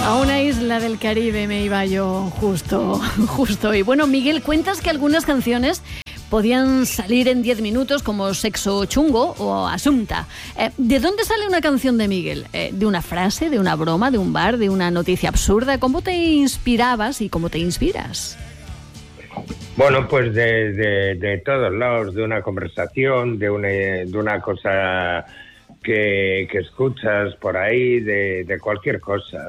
A una isla del Caribe me iba yo justo hoy. Bueno, Miguel, cuentas que algunas canciones podían salir en 10 minutos, como Sexo Chungo o Asunta. ¿De dónde sale una canción de Miguel? ¿De una frase, de una broma, de un bar, de una noticia absurda? ¿Cómo te inspirabas y cómo te inspiras? Bueno, pues de todos lados, de una conversación, de una cosa que escuchas por ahí, de cualquier cosa,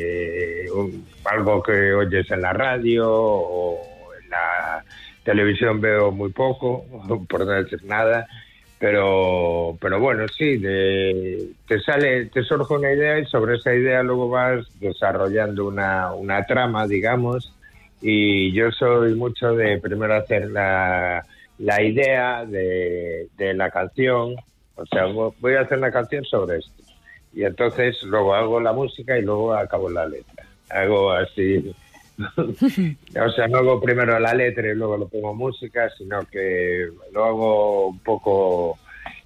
algo que oyes en la radio o en la televisión veo muy poco, por no decir nada, pero bueno, sí, te surge una idea y sobre esa idea luego vas desarrollando una trama, digamos, y yo soy mucho de primero hacer la idea de la canción. O sea, voy a hacer una canción sobre esto. Y entonces luego hago la música y luego acabo la letra. Hago así. O sea, no hago primero la letra y luego le pongo música, sino que lo hago un poco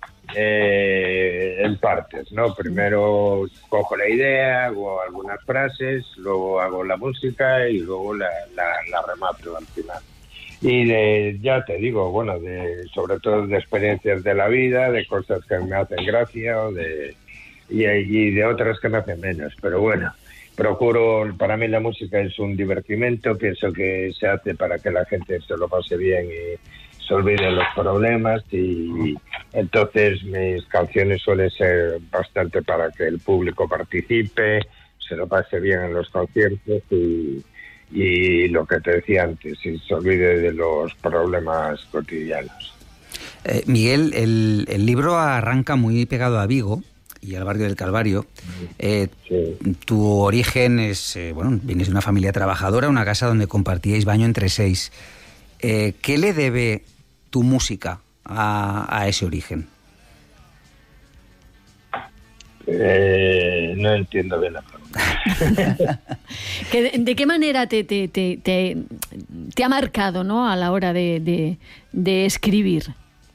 en partes, ¿no? Primero cojo la idea, hago algunas frases, luego hago la música y luego la remato al final. Y ya te digo, bueno, sobre todo de experiencias de la vida, de cosas que me hacen gracia y de otras que me hacen menos. Pero bueno, para mí la música es un divertimento, pienso que se hace para que la gente se lo pase bien y se olvide los problemas, y entonces mis canciones suelen ser bastante para que el público participe, se lo pase bien en los conciertos y lo que te decía antes, y se olvide de los problemas cotidianos. Miguel, el libro arranca muy pegado a Vigo y al barrio del Calvario. Sí. Tu origen es, vienes de una familia trabajadora, una casa donde compartíais baño entre 6. ¿Qué le debe tu música a ese origen? No entiendo bien la pregunta. ¿De qué manera te ha marcado, ¿no?, a la hora de escribir?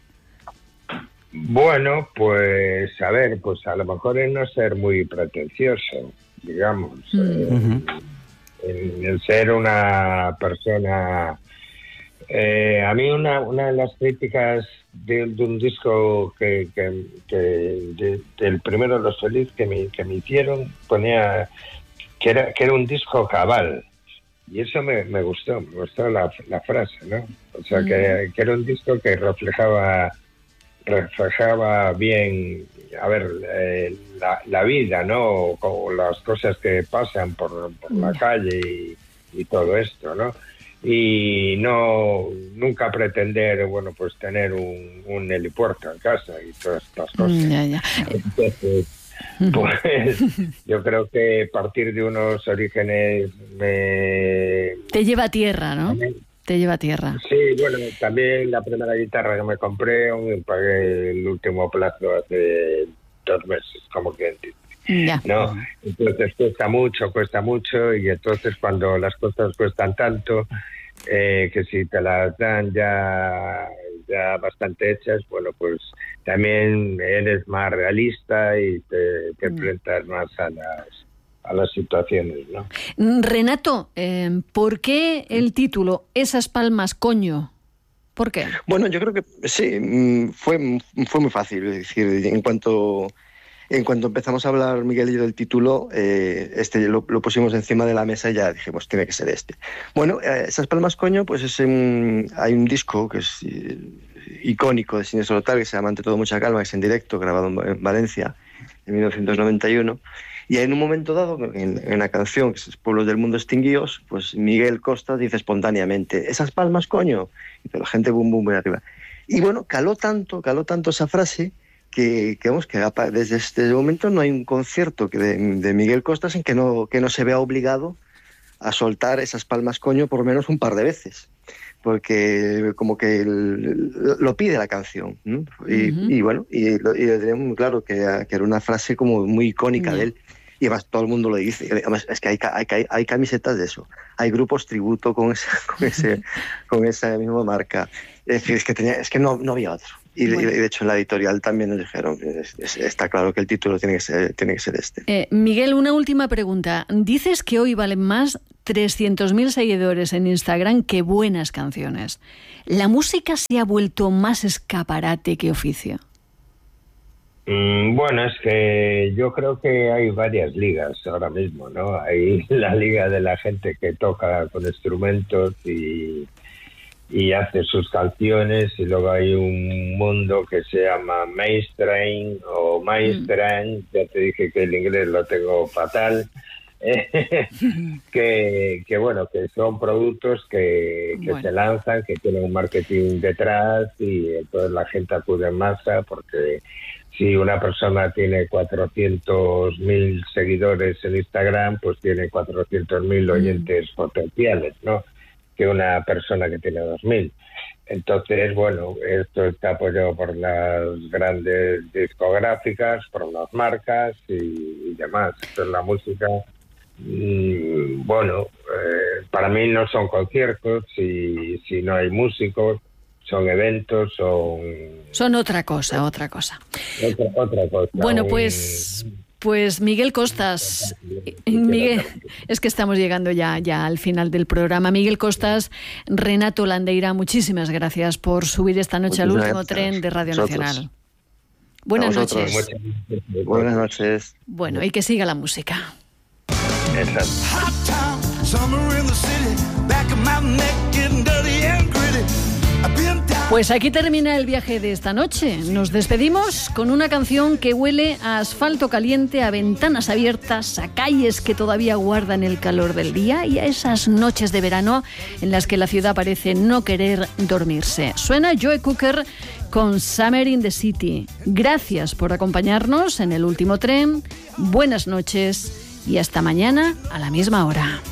Bueno, pues a ver, pues a lo mejor es no ser muy pretencioso, digamos, el ser una persona. A mí una de las críticas de un disco que del primero de Los Feliz que me hicieron, ponía que era un disco cabal, y eso me gustó la frase, ¿no? O sea, que era un disco que reflejaba bien, a ver, la vida, ¿no? Como las cosas que pasan por la calle y todo esto, ¿no? Y nunca pretender, bueno, pues tener un helipuerto en casa y todas estas cosas. Ya. Entonces, pues yo creo que partir de unos orígenes te lleva a tierra, ¿no? Te lleva a tierra. Sí, bueno, también la primera guitarra que me compré, pagué el último plazo hace 2 meses, como que ya. ¿No? Entonces cuesta mucho, y entonces cuando las cosas cuestan tanto, que si te las dan ya bastante hechas, bueno, pues también eres más realista y te enfrentas más a las situaciones, ¿no? Renato, ¿por qué el título Esas palmas, coño? ¿Por qué? Bueno, yo creo que sí, fue muy fácil. Es decir, en cuanto empezamos a hablar, Miguel y yo, del título, lo pusimos encima de la mesa y ya dijimos, tiene que ser este. Bueno, Esas palmas, coño, pues hay un disco que es icónico de Siniestro Total, que se llama Ante todo mucha calma, que es en directo, grabado en Valencia en 1991. Y en un momento dado, en la canción, que es Pueblos del Mundo Extinguidos, pues Miguel Costa dice espontáneamente, esas palmas, coño, y la gente bum bum arriba. Y bueno, caló tanto esa frase que desde este momento no hay un concierto de Miguel Costa en que no se vea obligado a soltar esas palmas, coño, por lo menos un par de veces, porque como que lo pide la canción, ¿no? Y bueno, y lo tenemos muy claro que era una frase como muy icónica de él. Y además todo el mundo lo dice. Además, es que hay camisetas de eso. Hay grupos tributo con esa misma marca. Es decir, es que no había otro. Y de hecho en la editorial también nos dijeron, está claro que el título tiene que ser este. Miguel, una última pregunta. Dices que hoy valen más 300.000 seguidores en Instagram que buenas canciones. ¿La música se ha vuelto más escaparate que oficio? Bueno, es que yo creo que hay varias ligas ahora mismo, ¿no? Hay la liga de la gente que toca con instrumentos y hace sus canciones, y luego hay un mundo que se llama mainstream o mainstream, ya te dije que el inglés lo tengo fatal, que bueno, que son productos que se lanzan, que tienen un marketing detrás, y entonces la gente acude en masa, porque si una persona tiene 400.000 seguidores en Instagram, pues tiene 400.000 oyentes potenciales, ¿no? Que una persona que tiene 2.000. Entonces, bueno, esto está apoyado por las grandes discográficas, por las marcas y demás. Entonces, la música, para mí no son conciertos si no hay músicos, son eventos, son otra cosa. Otra cosa. Bueno, pues Miguel Costas, Miguel, es que estamos llegando ya al final del programa. Miguel Costas, Renato Landeira, muchísimas gracias por subir esta noche al último tren de Radio Nacional. Buenas noches. Buenas noches. Bueno, y que siga la música. Pues aquí termina el viaje de esta noche. Nos despedimos con una canción que huele a asfalto caliente, a ventanas abiertas, a calles que todavía guardan el calor del día y a esas noches de verano en las que la ciudad parece no querer dormirse. Suena Joe Cocker con Summer in the City. Gracias por acompañarnos en el último tren. Buenas noches y hasta mañana a la misma hora.